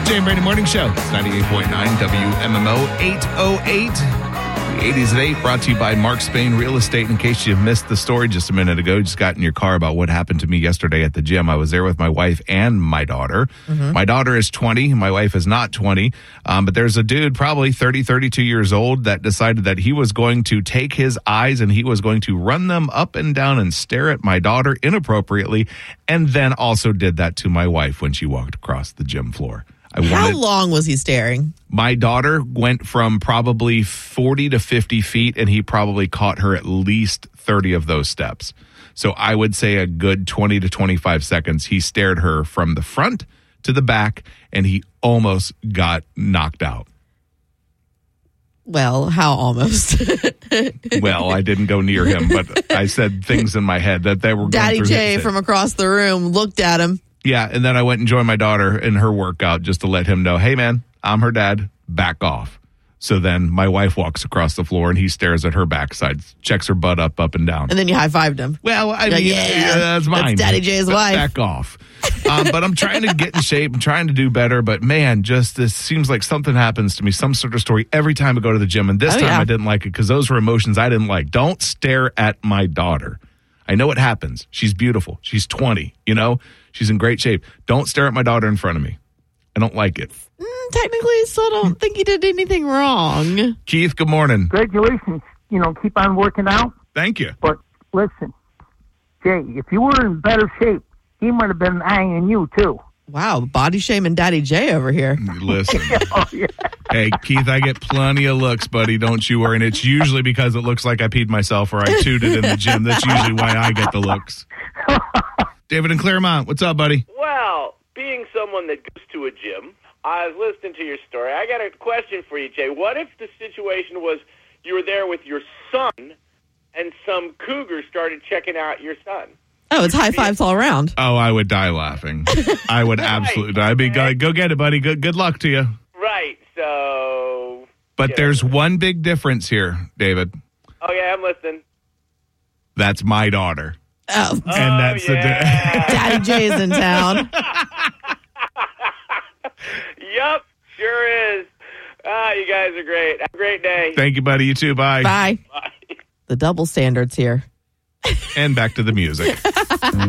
Jay and Brady Morning Show. It's 98.9 WMMO 808. The 80s at 8 brought to you by Mark Spain Real Estate. In case you missed the story just a minute ago, just got in your car about what happened to me yesterday at the gym. I was there with my wife and my daughter. Mm-hmm. My daughter is 20. My wife is not 20. But there's a dude, probably 30, 32 years old, that decided that he was going to take his eyes and he was going to run them up and down and stare at my daughter inappropriately, and then also did that to my wife when she walked across the gym floor. How long was he staring? My daughter went from probably 40 to 50 feet, and he probably caught her at least 30 of those steps. So I would say a good 20 to 25 seconds. He stared her from the front to the back, and he almost got knocked out. Well, how almost? Well, I didn't go near him, but I said things in my head that they were going Daddy through Jay his from across the room looked at him. Yeah, and then I went and joined my daughter in her workout just to let him know, hey, man, I'm her dad. Back off. So then my wife walks across the floor, and he stares at her backside, checks her butt up and down. And then you high-fived him. Well, I mean, that's mine. That's Daddy Jay's wife. Back off. But I'm trying to get in shape. I'm trying to do better. But, man, just this seems like something happens to me, some sort of story every time I go to the gym. And this time I didn't like it because those were emotions I didn't like. Don't stare at my daughter. I know it happens. She's beautiful. She's 20, you know? She's in great shape. Don't stare at my daughter in front of me. I don't like it. Technically, I still don't think he did anything wrong. Keith, good morning. Congratulations. Keep on working out. Thank you. But listen, Jay, if you were in better shape, he might have been eyeing you, too. Wow, body shaming Daddy Jay over here. Listen. Hey, Keith, I get plenty of looks, buddy. Don't you worry. And it's usually because it looks like I peed myself or I tooted in the gym. That's usually why I get the looks. David in Claremont, what's up, buddy? Well, being someone that goes to a gym, I was listening to your story. I got a question for you, Jay. What if the situation was you were there with your son and some cougar started checking out your son? Oh, it's high fives all around. Oh, I would die laughing. I would absolutely die. I'd be go get it, buddy. Good luck to you. Right. So. But there's one big difference here, David. Oh yeah, I'm listening. That's my daughter. Oh, and that's Daddy Jay's in town. Yup, sure is. You guys are great. Have a great day. Thank you, buddy. You too. Bye. Bye. Bye. The double standards here. And back to the music.